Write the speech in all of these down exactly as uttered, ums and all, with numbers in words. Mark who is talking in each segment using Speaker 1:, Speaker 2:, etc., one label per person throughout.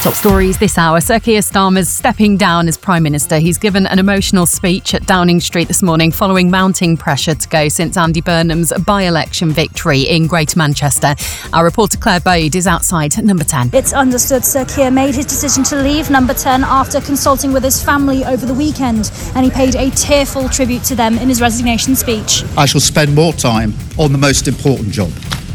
Speaker 1: Top stories this hour. Sir Keir Starmer's stepping down as Prime Minister. He's given an emotional speech at Downing Street this morning following mounting pressure to go since Andy Burnham's by-election victory in Greater Manchester. Our reporter Claire Bode is outside number ten.
Speaker 2: It's understood Sir Keir made his decision to leave number ten after consulting with his family over the weekend, and he paid a tearful tribute to them in his resignation speech.
Speaker 3: I shall spend more time on the most important job,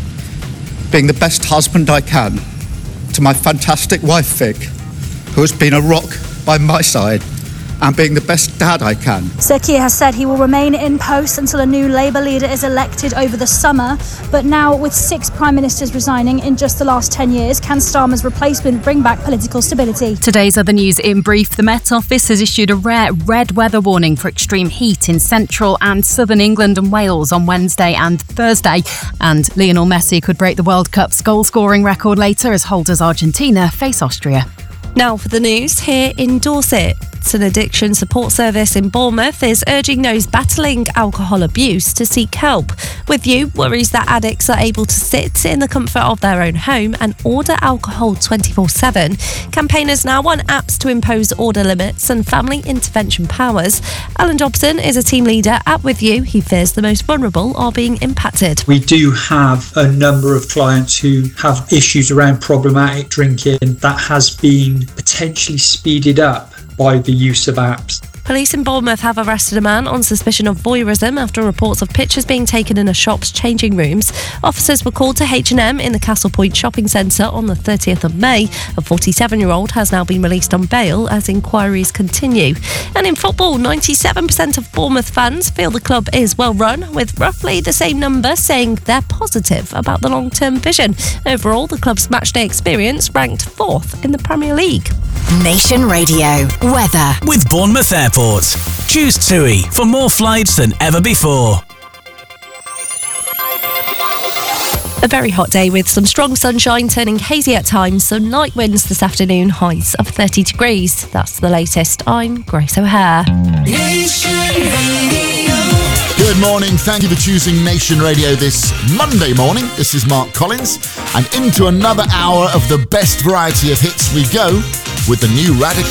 Speaker 3: being the best husband I can to my fantastic wife Vic, who has been a rock by my side, and being the best dad I can.
Speaker 2: Sir Keir has said he will remain in post until a new Labour leader is elected over the summer. But now, with six Prime Ministers resigning in just the last ten years, can Starmer's replacement bring back political stability?
Speaker 1: Today's other news in brief. The Met Office has issued a rare red weather warning for extreme heat in central and southern England and Wales on Wednesday and Thursday. And Lionel Messi could break the World Cup's goal-scoring record later as holders Argentina face Austria.
Speaker 4: Now for the news here in Dorset. An addiction support service in Bournemouth is urging those battling alcohol abuse to seek help. With You worries that addicts are able to sit in the comfort of their own home and order alcohol twenty-four seven. Campaigners now want apps to impose order limits and family intervention powers. Alan Jobson is a team leader at With You. He fears the most vulnerable are being impacted.
Speaker 5: We do have a number of clients who have issues around problematic drinking that has been potentially speeded up by the use of apps.
Speaker 4: Police in Bournemouth have arrested a man on suspicion of voyeurism after reports of pictures being taken in a shop's changing rooms. Officers were called to H and M in the Castle Point shopping centre on the thirtieth of May. A forty-seven-year-old has now been released on bail as inquiries continue. And in football, ninety-seven percent of Bournemouth fans feel the club is well run, with roughly the same number saying they're positive about the long-term vision. Overall, the club's matchday experience ranked fourth in the Premier League.
Speaker 6: Nation Radio weather
Speaker 7: with Bournemouth Airport. Choose TUI for more flights than ever before.
Speaker 4: A very hot day with some strong sunshine turning hazy at times, some light winds this afternoon, highs of thirty degrees. That's the latest. I'm Grace O'Hare.
Speaker 8: Nation Radio.
Speaker 9: Good morning, thank you for choosing Nation Radio this Monday morning. This is Mark Collins, and into another hour of the best variety of hits we go with the new Radical